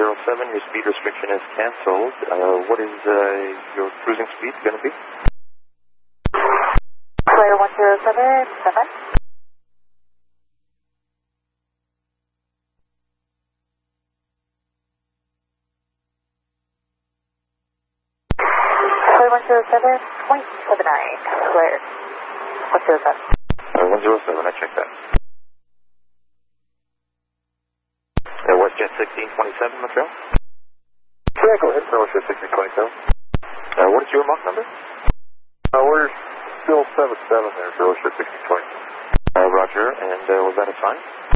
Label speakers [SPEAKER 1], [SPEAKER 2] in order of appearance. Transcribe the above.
[SPEAKER 1] your speed restriction is canceled. What is your cruising speed going to be?
[SPEAKER 2] Clear 107, stand by. Clear 107.79, clear 107.
[SPEAKER 1] 107, I checked that. WestJet 1627, Montreal?
[SPEAKER 3] Yeah, go ahead, WestJet 1627.
[SPEAKER 1] What is your Mach number?
[SPEAKER 3] We're still 77 there, WestJet 1627.
[SPEAKER 1] Roger, and was that a sign?